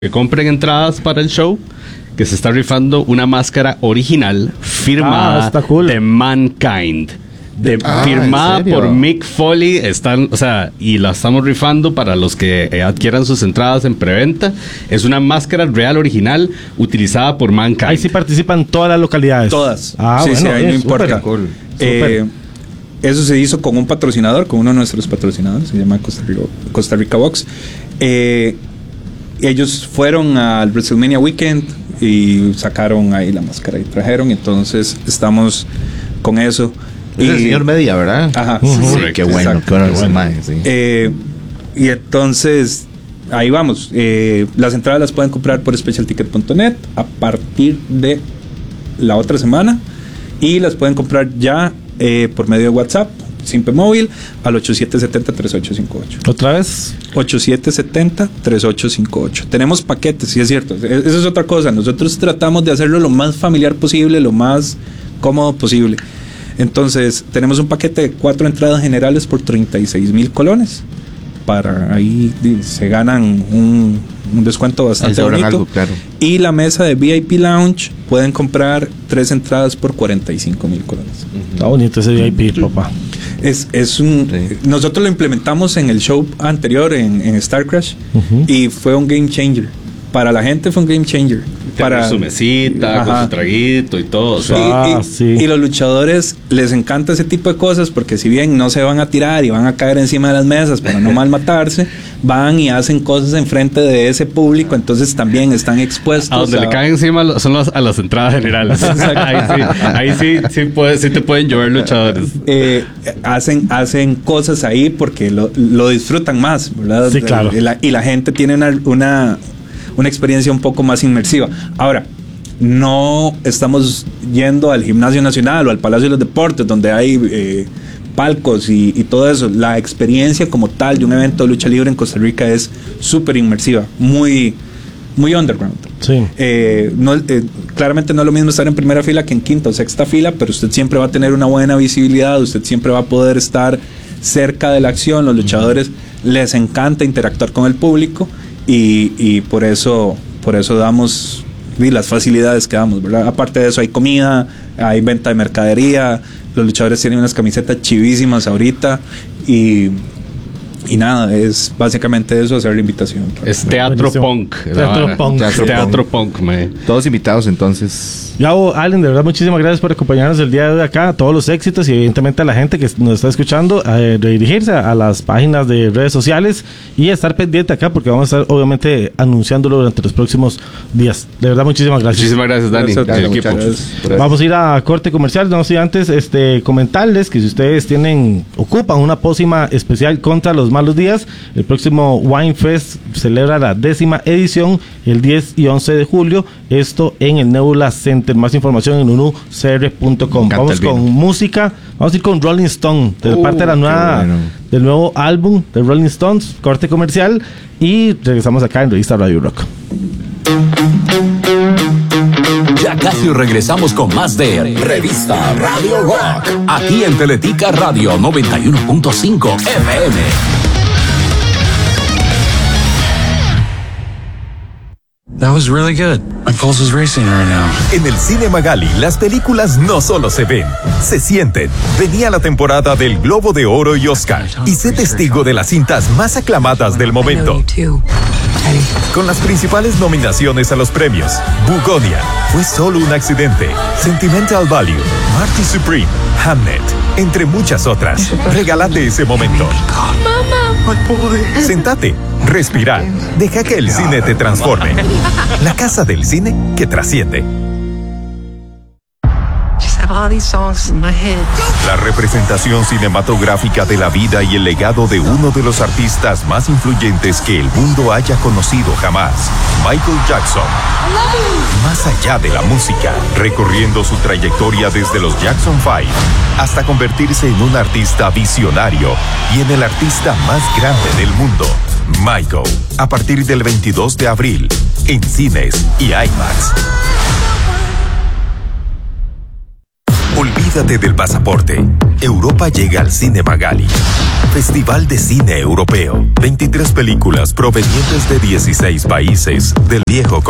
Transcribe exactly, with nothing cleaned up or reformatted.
que compren entradas para el show, que se está rifando una máscara original firmada Ah, está cool. de Mankind. De, Ah, firmada ¿en serio? por Mick Foley. Están, o sea, y la estamos rifando para los que eh, adquieran sus entradas en preventa. Es una máscara real original utilizada por Mankind. Ahí sí participan todas las localidades. Todas. Ah, sí, bueno, sí, ahí bien, no importa. súper. Cool. Eh, eso se hizo con un patrocinador, con uno de nuestros patrocinadores, se llama Costa Rica, Costa Rica Box. Eh, ellos fueron al WrestleMania Weekend y sacaron ahí la máscara y trajeron. Entonces estamos con eso. Es el señor Media, ¿verdad? Ajá. Uh-huh. Sí, Sí, qué bueno, exacto. qué bueno ese mae, sí. Eh, y entonces ahí vamos. Eh, las entradas las pueden comprar por special ticket punto net a partir de la otra semana y las pueden comprar ya eh, por medio de WhatsApp, Simpe Móvil, al ocho siete siete cero, tres ocho cinco ocho. ¿Otra vez? ocho siete siete cero, tres ocho cinco ocho. Tenemos paquetes, sí es cierto. E- Eso es otra cosa. Nosotros tratamos de hacerlo lo más familiar posible, lo más cómodo posible. Entonces, tenemos un paquete de cuatro entradas generales por treinta y seis mil colones. Para ahí di, se ganan un, un descuento Ahí bastante se ahorran bonito. algo, claro. Y la mesa de V I P Lounge pueden comprar tres entradas por cuarenta y cinco mil colones. Está bonito ese V I P, papá. Es, es un, Sí. Nosotros lo implementamos en el show anterior, en, en Star Crash, Ujú. y fue un game changer. Para la gente fue un game changer. Para Para su mesita, con Ajá. su traguito y todo. O sea, Y, Ah, y- sí. y los luchadores les encanta ese tipo de cosas porque si bien no se van a tirar y van a caer encima de las mesas para no mal matarse, van y hacen cosas enfrente de ese público, entonces también están expuestos a donde le caen encima lo- son las, a las entradas generales. ahí sí, ahí sí, sí, puede- sí te pueden llover luchadores. eh, hacen, hacen cosas ahí porque lo, lo disfrutan más, ¿verdad? Sí, claro. Y la, y la gente tiene una, una, una experiencia un poco más inmersiva. Ahora, no estamos yendo al Gimnasio Nacional o al Palacio de los Deportes, donde hay eh, palcos y, y todo eso. La experiencia como tal de un evento de lucha libre en Costa Rica es súper inmersiva, muy, muy underground. Sí. Eh, no, eh, claramente no es lo mismo estar en primera fila que en quinta o sexta fila, pero usted siempre va a tener una buena visibilidad, usted siempre va a poder estar cerca de la acción. Los luchadores les encanta interactuar con el público y, y por eso por eso damos y las facilidades que damos, ¿verdad? Aparte de eso hay comida, hay venta de mercadería, los luchadores tienen unas camisetas chivísimas ahorita y Y nada, es básicamente eso, hacer la invitación. Es teatro Buenísimo. punk. Teatro la- punk. Teatro, teatro punk, mae. Todos invitados, entonces. Gabo, Allen, de verdad, muchísimas gracias por acompañarnos el día de hoy acá. Todos los éxitos y evidentemente a la gente que nos está escuchando, eh, redirigirse a, a las páginas de redes sociales y estar pendiente acá porque vamos a estar obviamente anunciándolo durante los próximos días. De verdad, muchísimas gracias. Muchísimas gracias, Dani. Gracias, el Gracias, equipo. muchachos. Gracias. Vamos a ir a corte comercial, no sé antes este, comentarles que si ustedes tienen, ocupan una pócima especial contra los malos días, el próximo Wine Fest celebra la décima edición el diez y once de julio, esto en el Nebula Center. Más información en unu c r punto com. Me encanta Vamos el vino. con música, vamos a ir con Rolling Stone, de Uh, parte de la qué nueva, bueno. del nuevo álbum de Rolling Stones, corte comercial, y regresamos acá en Revista Radio Rock. Ya casi regresamos con más de Revista Radio Rock, aquí en Teletica Radio noventa y uno punto cinco F M. That was really good. My pulse is racing right now. En el Cine Magali, las películas no solo se ven, se sienten. Venía la temporada del Globo de Oro y Oscar, y sé testigo de las cintas más aclamadas del momento. Con las principales nominaciones a los premios, Bugonia, Fue solo un accidente, Sentimental Value, Marty Supreme, Hamnet, entre muchas otras. Regálate ese momento. Sentate, respira, deja que el cine te transforme. La casa del cine que trasciende. La representación cinematográfica de la vida y el legado de uno de los artistas más influyentes que el mundo haya conocido jamás, Michael Jackson. Más allá de la música, recorriendo su trayectoria desde los Jackson Five hasta convertirse en un artista visionario y en el artista más grande del mundo, Michael. A partir del veintidós de abril, en cines y IMAX. Olvídate del pasaporte. Europa llega al Cine Magali. Festival de Cine Europeo. veintitrés películas provenientes de dieciséis países del viejo continente.